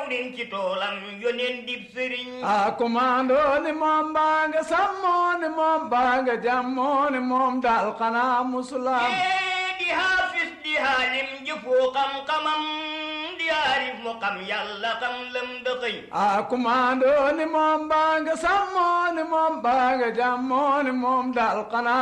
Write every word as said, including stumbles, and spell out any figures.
jawrin ci toolam yoneen dib sëriñ a commando ni moom baa nga sàmmoo ni moom baa nga jàmmoo ni moom daal xanaa musulaam di haafis di haalim jëfoo xam-xamam di aarif mu xam yàlla xam lam dëxëñ a commando ni moom baa nga sàmmoo ni moom baa nga jàmmoo ni moom daal xanaa